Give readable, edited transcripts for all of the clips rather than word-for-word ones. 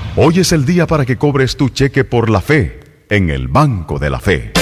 Hoy es el día para que cobres tu cheque por la fe en el Banco de la Fe.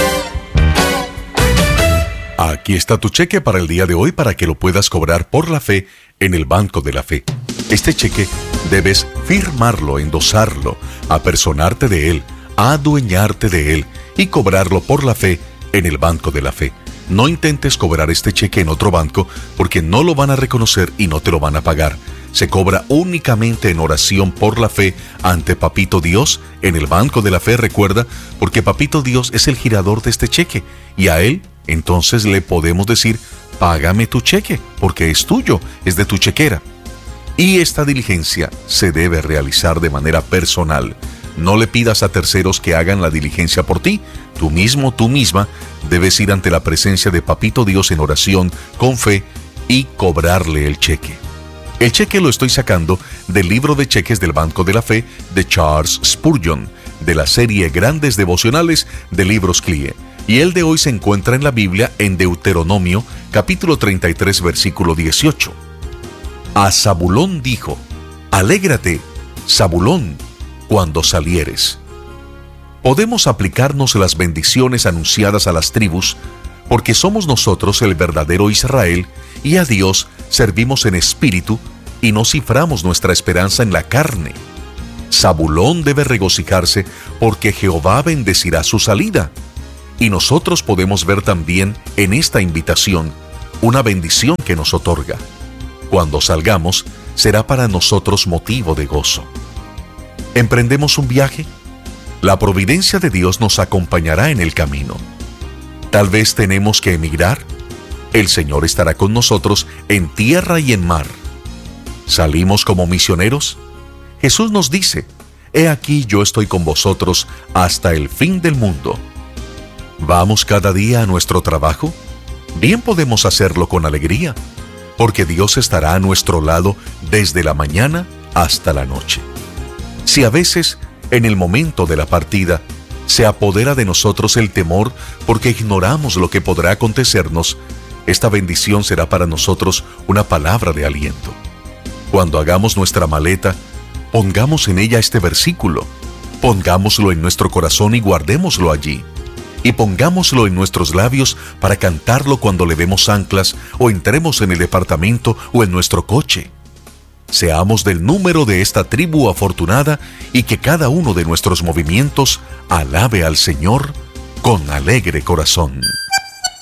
Aquí está tu cheque para el día de hoy para que lo puedas cobrar por la fe en el Banco de la Fe. Este cheque debes firmarlo, endosarlo, apersonarte de él, adueñarte de él y cobrarlo por la fe en el Banco de la Fe. No intentes cobrar este cheque en otro banco porque no lo van a reconocer y no te lo van a pagar. Se cobra únicamente en oración por la fe ante Papito Dios en el Banco de la Fe, recuerda, porque Papito Dios es el girador de este cheque y a él entonces le podemos decir: págame tu cheque porque es tuyo, es de tu chequera. Y esta diligencia se debe realizar de manera personal. No le pidas a terceros que hagan la diligencia por ti. Tú mismo, tú misma, debes ir ante la presencia de Papito Dios en oración, con fe, y cobrarle el cheque. El cheque lo estoy sacando del libro de cheques del Banco de la Fe de Charles Spurgeon, de la serie Grandes Devocionales de Libros CLIE. Y el de hoy se encuentra en la Biblia en Deuteronomio, capítulo 33, versículo 18. A Zabulón dijo: alégrate, Zabulón, cuando salieres. Podemos aplicarnos las bendiciones anunciadas a las tribus, porque somos nosotros el verdadero Israel, y a Dios servimos en espíritu, y no ciframos nuestra esperanza en la carne. Zabulón debe regocijarse, porque Jehová bendecirá su salida. Y nosotros podemos ver también en esta invitación una bendición que nos otorga. Cuando salgamos, será para nosotros motivo de gozo. ¿Emprendemos un viaje? La providencia de Dios nos acompañará en el camino. Tal vez tenemos que emigrar. El Señor estará con nosotros en tierra y en mar. ¿Salimos como misioneros? Jesús nos dice: he aquí yo estoy con vosotros hasta el fin del mundo. ¿Vamos cada día a nuestro trabajo? Bien podemos hacerlo con alegría, porque Dios estará a nuestro lado desde la mañana hasta la noche. Si a veces, en el momento de la partida, se apodera de nosotros el temor porque ignoramos lo que podrá acontecernos, esta bendición será para nosotros una palabra de aliento. Cuando hagamos nuestra maleta, pongamos en ella este versículo, pongámoslo en nuestro corazón y guardémoslo allí. Y pongámoslo en nuestros labios para cantarlo cuando levemos anclas o entremos en el departamento o en nuestro coche. Seamos del número de esta tribu afortunada y que cada uno de nuestros movimientos alabe al Señor con alegre corazón.